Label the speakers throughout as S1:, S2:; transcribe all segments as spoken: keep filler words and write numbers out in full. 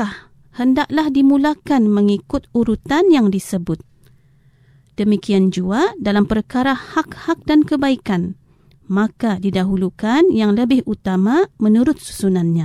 S1: nafkah hendaklah dimulakan mengikut urutan yang disebut. Demikian juga dalam perkara hak-hak dan kebaikan, maka didahulukan yang lebih utama menurut susunannya.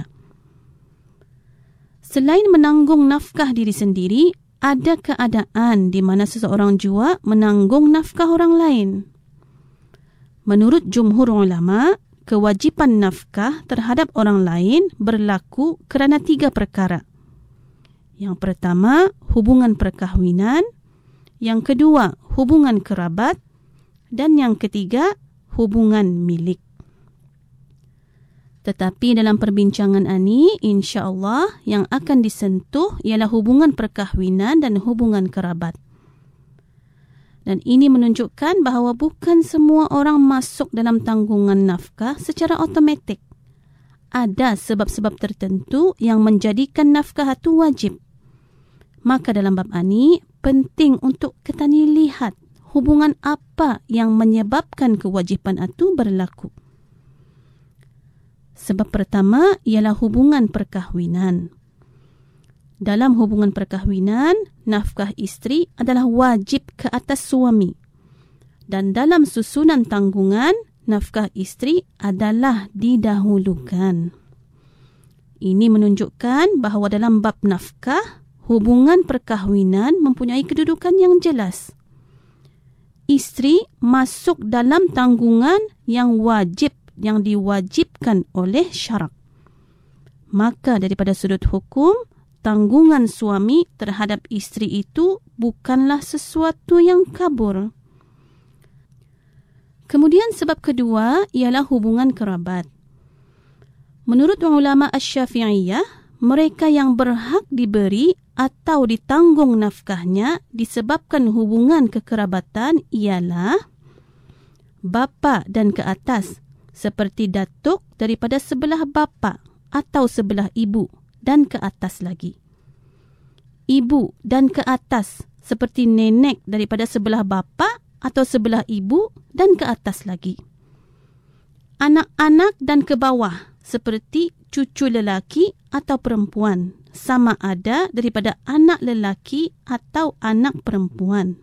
S1: Selain menanggung nafkah diri sendiri, ada keadaan di mana seseorang jua menanggung nafkah orang lain. Menurut jumhur ulama, kewajipan nafkah terhadap orang lain berlaku kerana tiga perkara. Yang pertama, hubungan perkahwinan. Yang kedua, hubungan kerabat. Dan yang ketiga, hubungan milik. Tetapi dalam perbincangan ini, insya-Allah yang akan disentuh ialah hubungan perkahwinan dan hubungan kerabat. Dan ini menunjukkan bahawa bukan semua orang masuk dalam tanggungan nafkah secara automatik. Ada sebab-sebab tertentu yang menjadikan nafkah itu wajib. Maka dalam bab ini, penting untuk kita ni lihat hubungan apa yang menyebabkan kewajipan itu berlaku. Sebab pertama ialah hubungan perkahwinan. Dalam hubungan perkahwinan, nafkah isteri adalah wajib ke atas suami. Dan dalam susunan tanggungan, nafkah isteri adalah didahulukan. Ini menunjukkan bahawa dalam bab nafkah, hubungan perkahwinan mempunyai kedudukan yang jelas. Isteri masuk dalam tanggungan yang wajib, yang diwajibkan oleh syarak. Maka daripada sudut hukum, tanggungan suami terhadap isteri itu bukanlah sesuatu yang kabur. Kemudian sebab kedua ialah hubungan kerabat. Menurut ulama Asy-Syafi'iyah, mereka yang berhak diberi atau ditanggung nafkahnya disebabkan hubungan kekerabatan ialah bapa dan ke atas, seperti datuk daripada sebelah bapa atau sebelah ibu dan ke atas lagi. Ibu dan ke atas, seperti nenek daripada sebelah bapa atau sebelah ibu dan ke atas lagi. Anak-anak dan ke bawah, seperti cucu lelaki atau perempuan, sama ada daripada anak lelaki atau anak perempuan.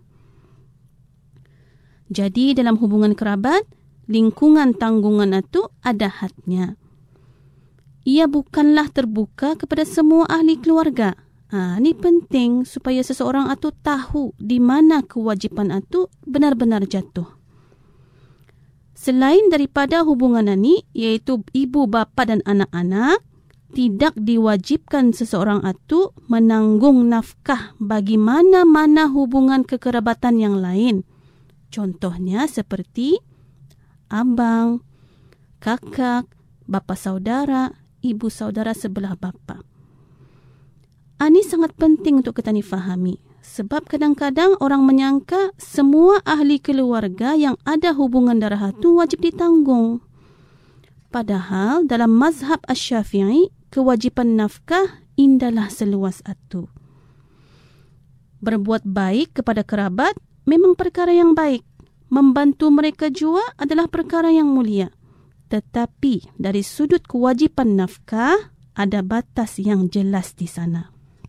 S1: Jadi dalam hubungan kerabat, lingkungan tanggungan itu ada hadnya. Ia bukanlah terbuka kepada semua ahli keluarga. Ha, ini penting supaya seseorang itu tahu di mana kewajipan itu benar-benar jatuh. Selain daripada hubungan ini, iaitu ibu, bapa dan anak-anak, tidak diwajibkan seseorang itu menanggung nafkah bagi mana-mana hubungan kekerabatan yang lain. Contohnya seperti abang, kakak, bapa saudara, ibu saudara sebelah bapa. Ini sangat penting untuk kita ni fahami. Sebab kadang-kadang orang menyangka semua ahli keluarga yang ada hubungan darah itu wajib ditanggung. Padahal dalam mazhab Asy-Syafi'i, kewajipan nafkah indalah seluas itu. Berbuat baik kepada kerabat memang perkara yang baik. Membantu mereka juga adalah perkara yang mulia. Tetapi dari sudut kewajipan nafkah, ada batas yang jelas di sana.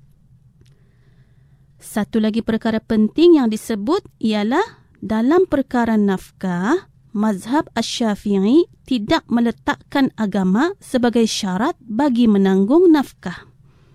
S1: Satu lagi perkara penting yang disebut ialah dalam perkara nafkah, mazhab Asy-Syafi'i tidak meletakkan agama sebagai syarat bagi menanggung nafkah.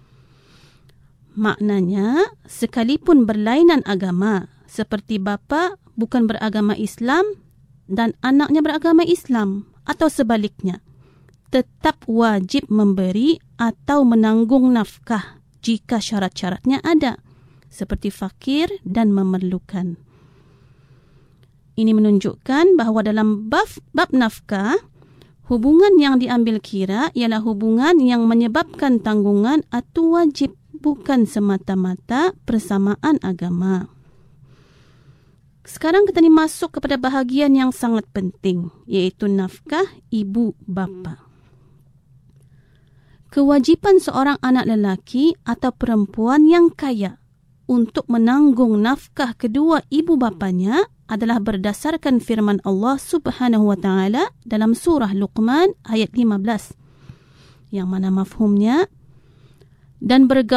S1: Maknanya, sekalipun berlainan agama, seperti bapa bukan beragama Islam dan anaknya beragama Islam atau sebaliknya, tetap wajib memberi atau menanggung nafkah jika syarat-syaratnya ada, seperti fakir dan memerlukan. Ini menunjukkan bahawa dalam bab, bab nafkah, hubungan yang diambil kira ialah hubungan yang menyebabkan tanggungan atau wajib, bukan semata-mata persamaan agama. Sekarang kita ni masuk kepada bahagian yang sangat penting, iaitu nafkah ibu bapa. Kewajipan seorang anak lelaki atau perempuan yang kaya untuk menanggung nafkah kedua ibu bapanya adalah berdasarkan firman Allah Subhanahu wa taala dalam surah Luqman ayat lima belas. Yang mana mafhumnya, dan bergaul